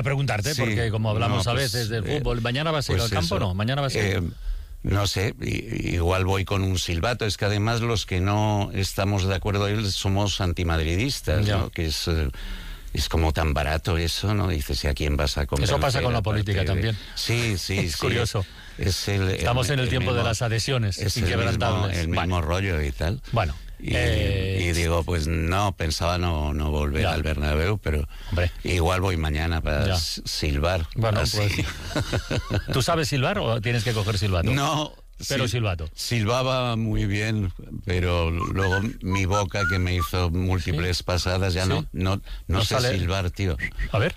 Preguntarte, Sí, porque como hablamos no, a pues, veces del fútbol, ¿mañana vas a ir pues al campo o eso. no? ¿Mañana vas a ir? No sé, igual voy con un silbato. Es que además los que no estamos de acuerdo somos antimadridistas, Ya. ¿no? Que es como tan barato eso, ¿no? Dices, ¿y a quién vas a convencer? Eso pasa con la aparte política también. Sí, sí, Es sí. curioso. Estamos en el tiempo de las adhesiones inquebrantables. El mismo rollo y tal. Bueno. Y digo, pues no, pensaba no volver Ya. al Bernabéu, pero Hombre. igual voy mañana para Ya. silbar. Bueno, así. pues, ¿tú sabes silbar o tienes que coger silbato? No. Pero silbato. Silbaba muy bien, pero luego mi boca, que me hizo múltiples pasadas, ya ¿Sí? no sé sale. silbar, tío. A ver.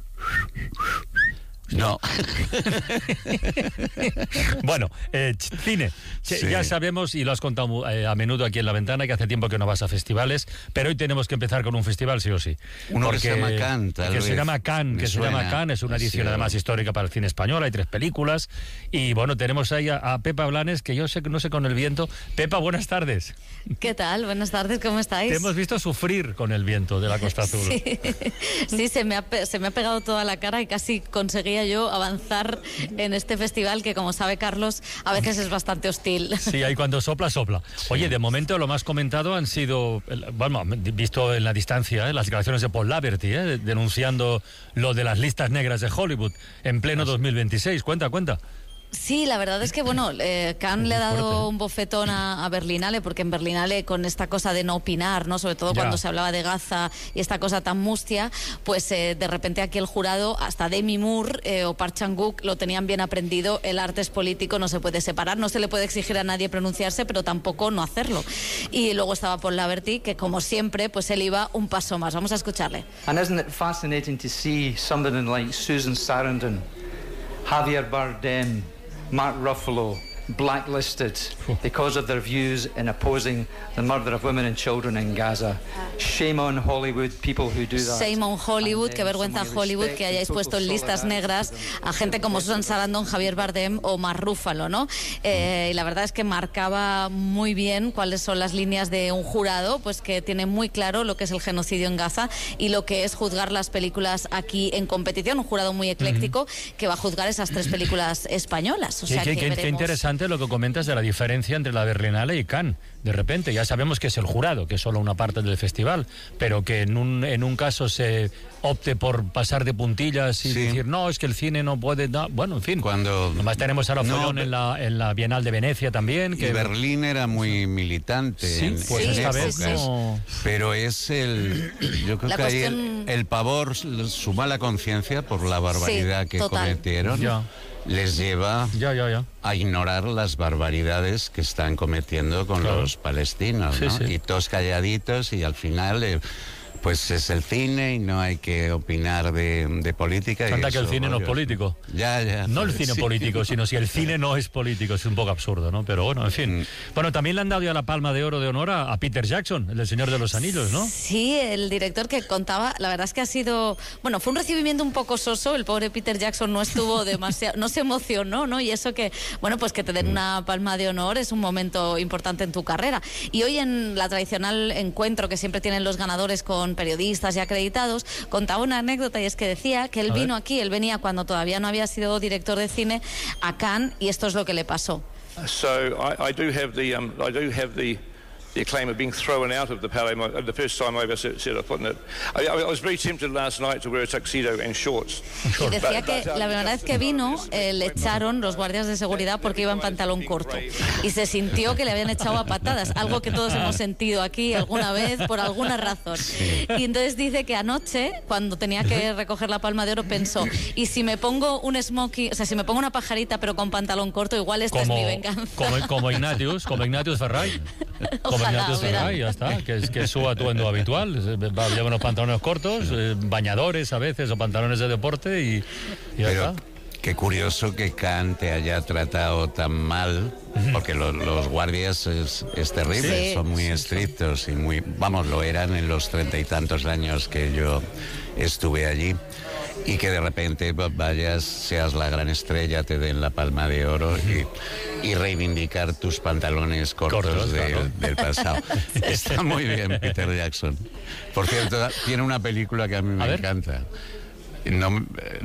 No. Bueno, cine. Sí. Ya sabemos, y lo has contado a menudo aquí en La Ventana, que hace tiempo que no vas a festivales, pero hoy tenemos que empezar con un festival, sí o sí. Uno que se llama Cannes, tal Que vez. se llama Cannes, Me que se suena. llama Cannes, es una edición Sí. además histórica para el cine español, hay 3 películas, y bueno, tenemos ahí a Pepa Blanes, que yo sé que no sé con el viento. Pepa, buenas tardes. ¿Qué tal? Buenas tardes, ¿cómo estáis? Te hemos visto sufrir con el viento de la Costa Azul. Sí, se me ha pegado toda la cara y casi conseguía yo avanzar en este festival que, como sabe Carlos, a veces es bastante hostil. Sí, ahí cuando sopla, sopla. Oye, de momento lo más comentado han sido, bueno, visto en la distancia, las declaraciones de Paul Laverty, denunciando lo de las listas negras de Hollywood en pleno 2026. Cuenta. Sí, la verdad es que, bueno, Cannes le ha dado un bofetón a Berlinale, porque en Berlinale, con esta cosa de no opinar, ¿no? Sobre todo Ya. cuando se hablaba de Gaza y esta cosa tan mustia, pues de repente aquí el jurado, hasta Demi Moore o Park Chan-wook lo tenían bien aprendido. El arte es político, no se puede separar, no se le puede exigir a nadie pronunciarse, pero tampoco no hacerlo. Y luego estaba Paul Laverty, que como siempre, pues él iba un paso más. Vamos a escucharle. And isn't it fascinating to see somebody like Susan Sarandon, Javier Bardem, Mark Ruffalo, blacklisted because of their views in opposing the murder of women and children in Gaza. Shame on Hollywood, people who do that. Shame on Hollywood, qué vergüenza Hollywood que hayáis puesto en listas negras a gente como Susan Sarandon, Javier Bardem o Mark Ruffalo, ¿no? Y la verdad es que marcaba muy bien cuáles son las líneas de un jurado, pues que tiene muy claro lo que es el genocidio en Gaza y lo que es juzgar las películas aquí en competición. Un jurado muy ecléctico que va a juzgar esas 3 películas españolas. O sea, qué veremos. interesante lo que comentas de la diferencia entre la Berlinale y Cannes. De repente, ya sabemos que es el jurado, que es solo una parte del festival, pero que en un caso se opte por pasar de puntillas y decir, no, es que el cine no puede... No. Bueno, en fin. Además tenemos a Follón en la Bienal de Venecia también. Que Berlín era muy militante. Sí, pues esta vez no... Pero es yo creo que ahí el pavor, su mala conciencia por la barbaridad que cometieron, les lleva a ignorar las barbaridades que están cometiendo con los palestinos, ¿no? Y todos calladitos, y al final pues es el cine y no hay que opinar de política. Anda que el cine no es político. Ya. No el cine político, sino si el cine no es político. Es un poco absurdo, ¿no? Pero bueno, en fin. Bueno, también le han dado ya la Palma de Oro de honor a Peter Jackson, el del Señor de los Anillos, ¿no? Sí, el director que contaba, la verdad es que ha sido... Bueno, fue un recibimiento un poco soso, el pobre Peter Jackson no estuvo demasiado... no se emocionó, ¿no? Y eso que, bueno, pues que te den una Palma de Honor es un momento importante en tu carrera. Y hoy en la tradicional encuentro que siempre tienen los ganadores con periodistas y acreditados, contaba una anécdota, y es que decía que él vino aquí, él venía cuando todavía no había sido director de cine a Cannes, y esto es lo que le pasó. So I do have the acclaim of being thrown out of the Palais. The first time I ever set a foot in it. I was very tempted last night to wear a tuxedo and shorts. Y decía que la primera vez que vino le echaron los guardias de seguridad porque iba en pantalón corto. Y se sintió que le habían echado a patadas, algo que todos hemos sentido aquí alguna vez por alguna razón. Y entonces dice que anoche, cuando tenía que recoger la Palma de Oro, pensó, y si me pongo un smoking, o sea, si me pongo una pajarita pero con pantalón corto, igual esta es mi venganza. Como Ignatius Ferray. Ojalá, ya está, que es su atuendo habitual. Lleva unos pantalones cortos, bañadores a veces o pantalones de deporte y ya está. Qué curioso que Cannes te haya tratado tan mal, porque los guardias es terrible, son muy estrictos y muy, lo eran en los 30 y tantos años que yo estuve allí. Y que de repente vayas, seas la gran estrella, te den la Palma de Oro y reivindicar tus pantalones cortos del pasado. Está muy bien Peter Jackson. Por cierto, tiene una película que a mí me encanta. no,